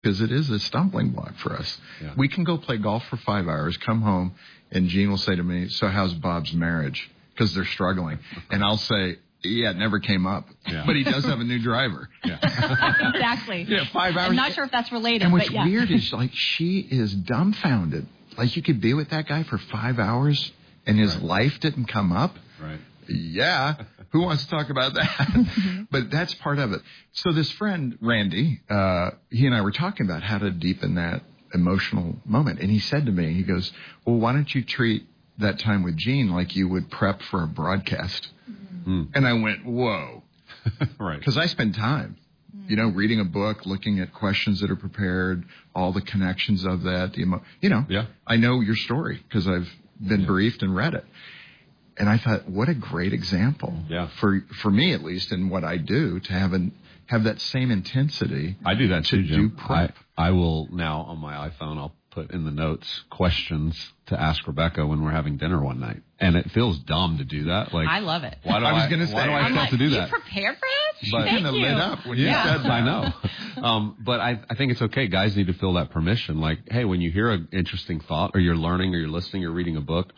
because it is a stumbling block for us. Yeah. We can go play golf for 5 hours, come home, and Gene will say to me, so how's Bob's marriage? Because they're struggling. And I'll say, yeah, it never came up. Yeah. But he does have a new driver. Yeah. Exactly. Yeah, 5 hours. I'm not sure if that's related, And what's but yeah. weird is, like, she is dumbfounded. Like, you could be with that guy for 5 hours, and his life didn't come up. Right. Yeah. Who wants to talk about that? But that's part of it. So this friend, Randy, he and I were talking about how to deepen that emotional moment. And he said to me, he goes, well, why don't you treat that time with Gene like you would prep for a broadcast? And I went, whoa. Right. Because I spend time, reading a book, looking at questions that are prepared, all the connections of that, Yeah. I know your story because I've been briefed and read it. And I thought, what a great example for me, at least, in what I do, to have that same intensity. I do that too, Jim. Do prep. I will now on my iPhone, I'll put in the notes questions to ask Rebecca when we're having dinner one night. And it feels dumb to do that. Like, I love it. Why do I was gonna say, why do I I'm have to do you that? prepared for this? But- Thank Kinda you. lit up when you Yeah, said that. I know. But I think it's okay. Guys need to feel that permission. Like, hey, when you hear an interesting thought or you're learning or you're listening or reading a book,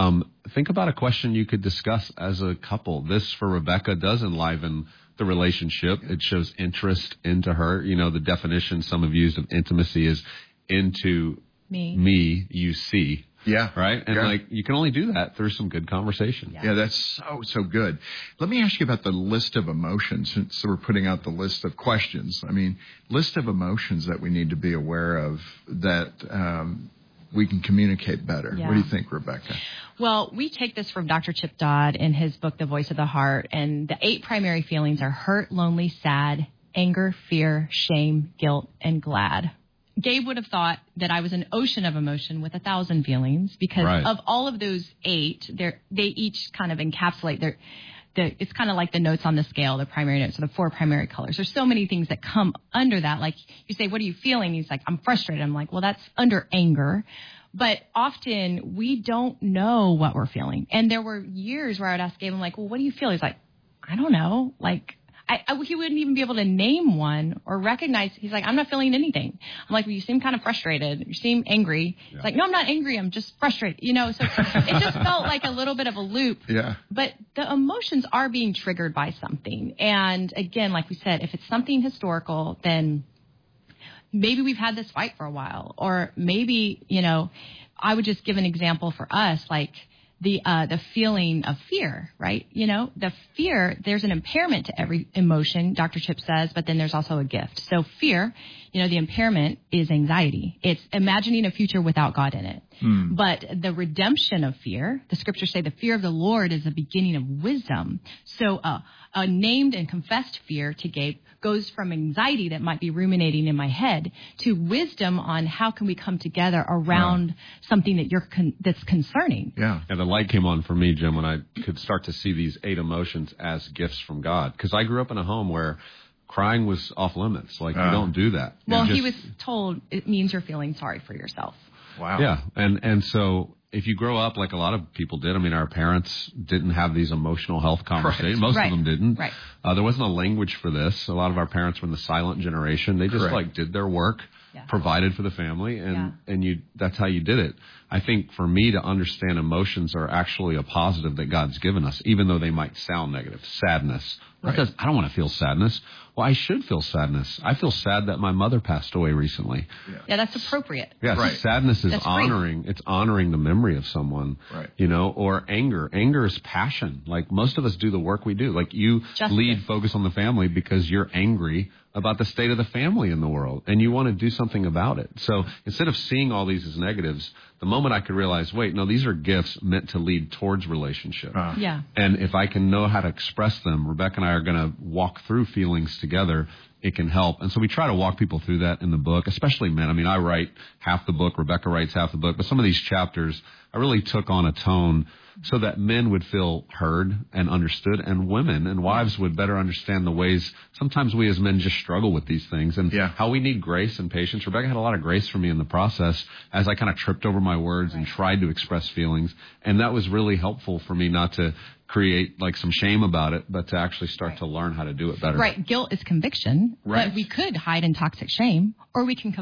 think about a question you could discuss as a couple. This, for Rebecca, does enliven the relationship. It shows interest into her. The definition some have used of intimacy is into me, you see. Yeah. Right? And you can only do that through some good conversation. Yeah, that's so good. Let me ask you about the list of emotions, since we're putting out the list of questions. I mean, list of emotions that we need to be aware of that we can communicate better. Yeah. What do you think, Rebecca? Well, we take this from Dr. Chip Dodd in his book, The Voice of the Heart, and the 8 primary feelings are hurt, lonely, sad, anger, fear, shame, guilt, and glad. Gabe would have thought that I was an ocean of emotion with 1,000 feelings because of all of those 8, they each kind of encapsulate it's kind of like the notes on the scale, the primary notes, or the 4 primary colors. There's so many things that come under that. Like you say, what are you feeling? He's like, I'm frustrated. I'm like, well, that's under anger. But often we don't know what we're feeling. And there were years where I would ask Gabe, I'm like, well, what do you feel? He's like, I don't know. Like, he wouldn't even be able to name one or recognize. He's like, I'm not feeling anything. I'm like, well, you seem kind of frustrated. You seem angry. Yeah. He's like, no, I'm not angry. I'm just frustrated. So it just felt like a little bit of a loop. Yeah. But the emotions are being triggered by something. And again, like we said, if it's something historical, then maybe we've had this fight for a while. Or maybe, I would just give an example for us, like the feeling of fear, right? The fear, there's an impairment to every emotion, Dr. Chip says, but then there's also a gift. So fear, the impairment is anxiety. It's imagining a future without God in it. But the redemption of fear, the scriptures say the fear of the Lord is the beginning of wisdom. So a named and confessed fear to Gabe goes from anxiety that might be ruminating in my head to wisdom on how can we come together around something that that's concerning. Yeah. And the light came on for me, Jim, when I could start to see these 8 emotions as gifts from God. Because I grew up in a home where crying was off limits. Like, you don't do that. Well, he was told it means you're feeling sorry for yourself. Wow. Yeah. And so if you grow up like a lot of people did, I mean, our parents didn't have these emotional health conversations. Most of them didn't. Right. There wasn't a language for this. A lot of our parents were in the silent generation. They just did their work, provided for the family, and that's how you did it. I think for me to understand emotions are actually a positive that God's given us, even though they might sound negative. Sadness. Because I don't want to feel sadness. Well, I should feel sadness. I feel sad that my mother passed away recently. Yeah, that's appropriate. Yes, sadness is honoring. It's honoring the memory of someone, or anger. Anger is passion. Like, most of us do the work we do. Like, you lead Focus on the Family because you're angry about the state of the family in the world, and you want to do something about it. So instead of seeing all these as negatives, the moment I could realize, wait, no, these are gifts meant to lead towards relationship. And if I can know how to express them, Rebecca and I are going to walk through feelings together. It can help. And so we try to walk people through that in the book, especially men. I mean, I write half the book, Rebecca writes half the book, but some of these chapters I really took on a tone so that men would feel heard and understood, and women and wives would better understand the ways sometimes we as men just struggle with these things, and how we need grace and patience. Rebecca had a lot of grace for me in the process as I kind of tripped over my words and tried to express feelings, and that was really helpful for me not to create like some shame about it, but to actually start to learn how to do it better. Right. Guilt is conviction. Right. But we could hide in toxic shame, or we can